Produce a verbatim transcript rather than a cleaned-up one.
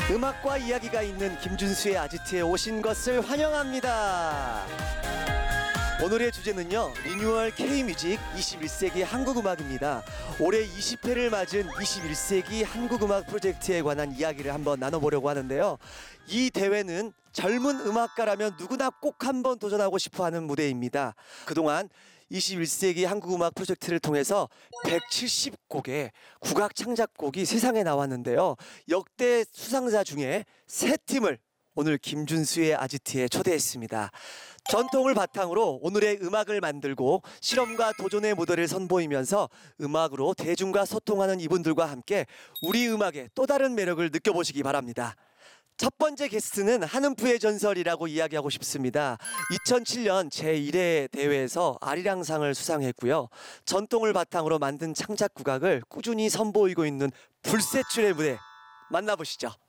음악과 이야기가 있는 김준수의 아지트에 오신 것을 환영합니다. 오늘의 주제는요, 리뉴얼 K뮤직 이십일 세기 한국음악입니다. 올해 이십 회를 맞은 이십일 세기 한국음악 프로젝트에 관한 이야기를 한번 나눠보려고 하는데요. 이 대회는 젊은 음악가라면 누구나 꼭 한번 도전하고 싶어하는 무대입니다. 그동안 이십일 세기 한국음악 프로젝트를 통해서 백칠십 곡의 국악 창작곡이 세상에 나왔는데요. 역대 수상자 중에 세 팀을 오늘 김준수의 아지트에 초대했습니다. 전통을 바탕으로 오늘의 음악을 만들고 실험과 도전의 무대를 선보이면서 음악으로 대중과 소통하는 이분들과 함께 우리 음악의 또 다른 매력을 느껴보시기 바랍니다. 첫 번째 게스트는 한음프의 전설이라고 이야기하고 싶습니다. 이천칠 년 제일 회 대회에서 아리랑상을 수상했고요. 전통을 바탕으로 만든 창작 국악을 꾸준히 선보이고 있는 불세출의 무대 만나보시죠.